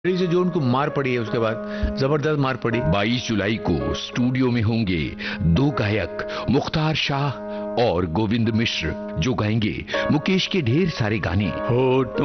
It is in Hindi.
से जो उनको मार पड़ी है, उसके बाद जबरदस्त मार पड़ी। 22 जुलाई को स्टूडियो में होंगे दो गायक, मुख्तार शाह और गोविंद मिश्र, जो गाएंगे मुकेश के ढेर सारे गाने। होठ